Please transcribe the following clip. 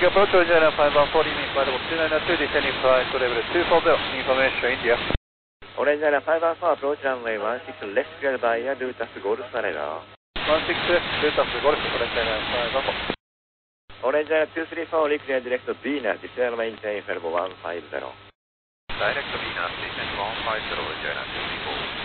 Traffic approach, Original 514, inclinable 292, descending flight to level 240, information India. Original 514, approach runway 16 left cleared by Lutas Golf Sareda. 16 left, Lutas Golf, Original 514. Original 234, reclear direct Venus, descend maintain Fervo 150. Direct Venus, descend 150, Original 234.